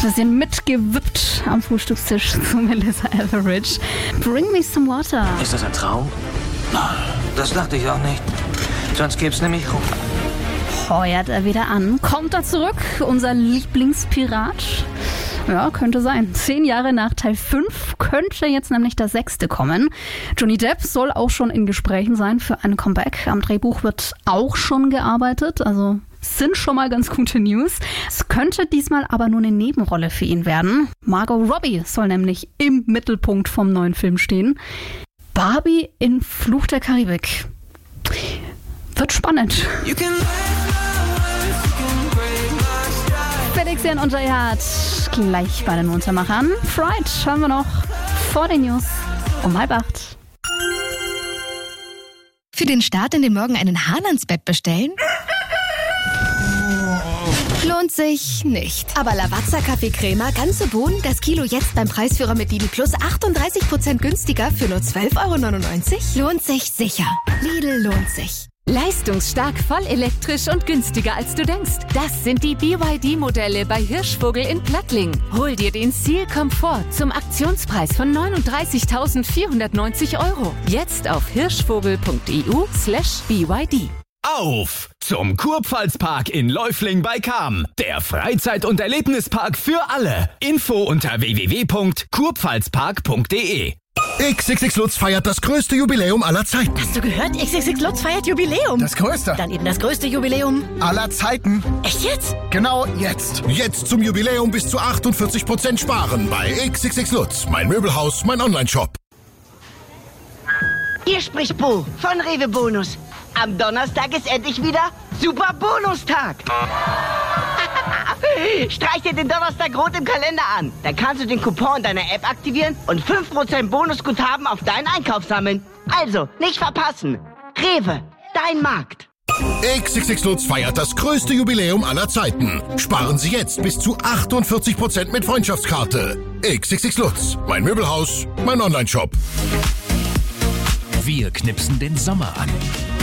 Bisschen mitgewippt am Frühstückstisch zu Melissa Etheridge. Bring me some water. Ist das ein Traum? Nein, das dachte ich auch nicht. Sonst gäb's nämlich rum. Heuert er wieder an. Kommt er zurück, unser Lieblingspirat? Ja, könnte sein. 10 Jahre nach Teil 5 könnte jetzt nämlich der 6. kommen. Johnny Depp soll auch schon in Gesprächen sein für ein Comeback. Am Drehbuch wird auch schon gearbeitet, also sind schon mal ganz gute News. Es könnte diesmal aber nur eine Nebenrolle für ihn werden. Margot Robbie soll nämlich im Mittelpunkt vom neuen Film stehen. Barbie in Fluch der Karibik. Wird spannend. Felix Jan und Jay Hart gleich bei den Muntermachern. Fright hören wir noch vor den News um 7:30. Für den Start in den Morgen einen Hahn ans Bett bestellen? Lohnt sich nicht. Aber Lavazza Kaffeecrema, ganze Bohnen, das Kilo jetzt beim Preisführer mit Lidl Plus 38% günstiger für nur 12,99 €? Lohnt sich sicher. Lidl lohnt sich. Leistungsstark, voll elektrisch und günstiger als du denkst. Das sind die BYD-Modelle bei Hirschvogel in Plattling. Hol dir den Seal Komfort zum Aktionspreis von 39.490 €. Jetzt auf hirschvogel.eu/BYD. Auf zum Kurpfalzpark in Läufling bei Cham. Der Freizeit- und Erlebnispark für alle. Info unter www.kurpfalzpark.de. XXX Lutz feiert das größte Jubiläum aller Zeiten. Hast du gehört? XXX Lutz feiert Jubiläum. Das größte. Dann eben das größte Jubiläum Aller Zeiten. Echt jetzt? Genau jetzt. Jetzt zum Jubiläum bis zu 48% sparen bei XXX Lutz. Mein Möbelhaus, mein Onlineshop. Hier spricht Bo von Rewe Bonus. Am Donnerstag ist endlich wieder Super Bonustag. Streich dir den Donnerstag rot im Kalender an. Dann kannst du den Coupon deiner App aktivieren und 5% Bonusguthaben auf deinen Einkauf sammeln. Also, nicht verpassen. Rewe, dein Markt. XXX Lutz feiert das größte Jubiläum aller Zeiten. Sparen Sie jetzt bis zu 48% mit Freundschaftskarte. XXX Lutz. Mein Möbelhaus, mein Onlineshop. Wir knipsen den Sommer an.